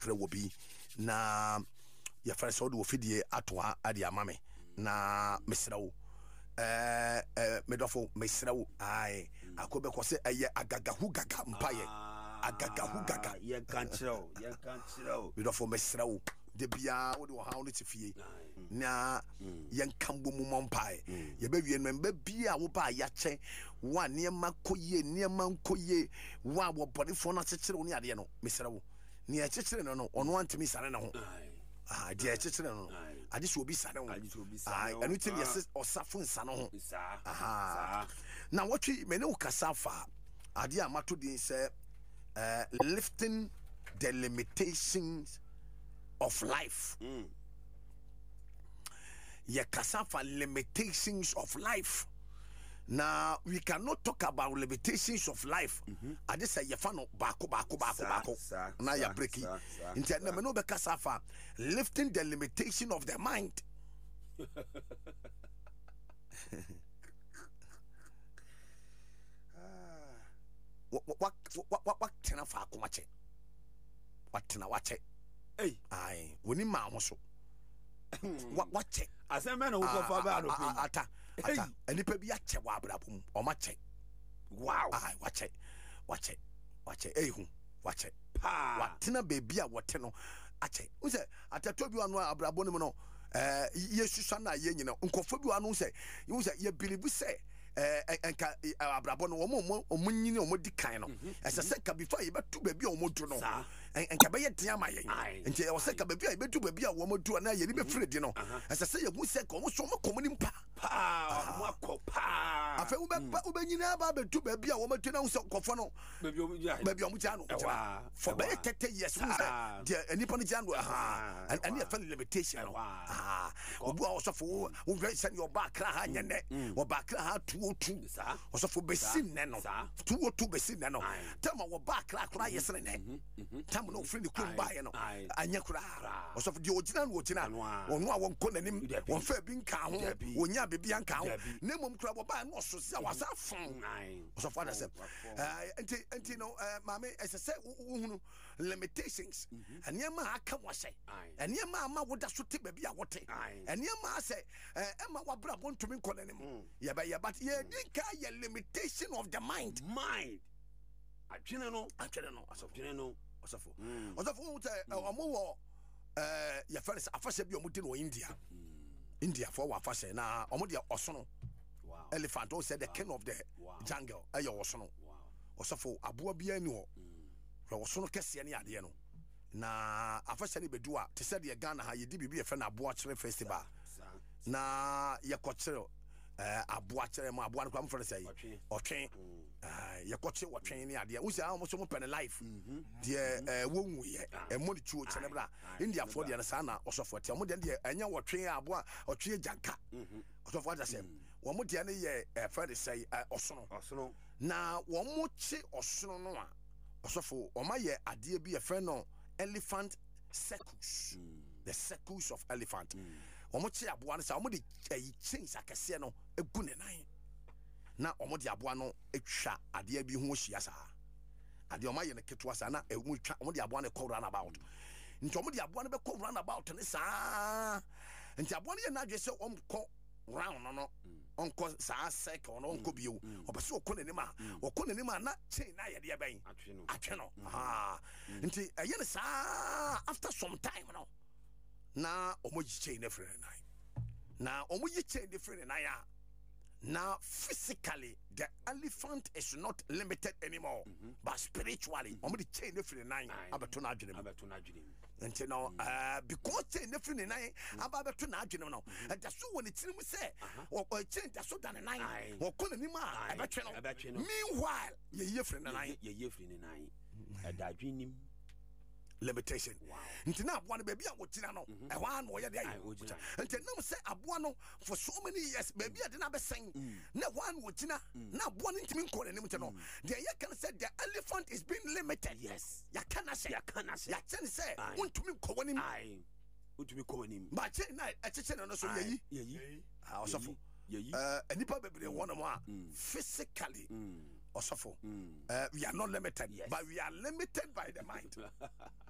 frɛ wɔ bi na yɛfrɛ sɛ wode wɔfidie atoa ade ama me na mesrɛ wo medɔfo mesrɛ wo ae akɔbɛkɔ sɛ ɛyɛ agagahu gaga mpayɛ agagahu gaga medɔfo mesrɛ wo de biara wode wɔhaw no te fie na yɛnka mbɔ mu mmɔ mpae yɛbɛwie no mba bia a woba a yɛakyɛ wo a nneɛma nkɔ yie wo a wɔbɔnefoɔ no akyekyere wo ne adeɛ no mesrɛ wo nea ɛkyekyere no no ɔno antumi sane ne ho deɛ ɛkyekyere no no ade sɛ obi sane ho ɛno nti ne yɛsɛ ɔsafo nsa no ho na wɔtwe mene wo kasa fa adeɛ a mato din sɛ lifting the limitations of life. Kasa for limitations of life. Now we cannot talk about limitations of life. I just say yefano bako. Now you break it. Instead, no be kasa for lifting the limitation of the mind. What can I fa kumache? What can I watch it? Aye, when in my so what check? I said, man, ata, and it be a check wabrabum or my check. Wow, I watch it. Watch it. Watch it. What tina baby, what tenno? I check. Who said, I told you, I'm not abrabono. Yes, Susanna, you know, Uncle Fabu, say, you say, you believe we say. Abrabon or money or modicano. As I said, before you bet to baby or motono, and Cabaya Tiama, and I was like a baby, I bet to baby a woman to an eye, you be afraid, you know. As I say, you would say, almost so much common pa. I feel about to baby a woman to know so cofano, baby Mujano. For better 10 years, dear, and Nippon Jano, and any family limitation. Also for who send your back, or back two. Also for Bessin Nano, 202 Bessin Nano. Tell me what back like yesterday. Tell me no friend you couldn't buy, and Yakura. Also for the original Wojina, or no one calling him, one fair being cow, when Yabi Bianca, Nemo Crab by no so was a phone. Also, father said, and you know, Mammy, as I said, limitations, and Yama come was say, and Yama would have should be a water, and Yama say, Emma Wabra want to be calling him. Yeah, but yeah. The limitation of the mind. I general. As of general. Your friends are first be India for what first now. Omodia Osono. Elephant said the king of the jungle. Ayo Osono. Osofo Abua Biano. Osono Kessiani Adiano. Na afasani bedua. Te said the Ghana, you did be a friend of Boachre Festival. Na Yakochero. Abuachere ma abuan kwa mfere say otwen yekoche wotwen ne ade wo say almost mo pen life de wonwu ye emoni chu chene bra India for de na sana osofo te mo de enya wotwen aboa otwen janka osofo ada say wo mo de ne ye friend say osono na wo mo chi osono no a osofo o ma ye ade bi e friend no elephant circles the circles of elephant omochi aboa no sa omode chains akese no egu ne nan na omode aboa no etwa ade bi ho hia sa ade omaye ne ketwa sa na emu twa omode aboa no call run about nti omode aboa no be call run about ne sa nti aboa no ye na adwe se omko round no onko sa circle no onko bio obese okọ nanim a na chain na ye de ben atwe no nti eye ne sa after some time no na omoji chain different na omoji chain different na ya now physically the elephant is not limited anymore but spiritually omoji chain different na abeto na adwene and you know because chain different na abeto na adwene no and that's when it seems say or chain that's so than na or kono ni ma abeto no meanwhile ye different na adwene limitation. Nti na aboa no baby a wotina no e wa no ye de ayi nti nam say aboa no for so many years baby a de na besen na wa no wotina na aboa no ntimi nko ne nti no the ye can say the elephant is being limited. Yes ya can say ya can say untumi nko wanim untumi nko wanim ba che na echeche no so yeyi osofo enipa bebre won mo a physically osofo we are not limited but we are limited by the mind.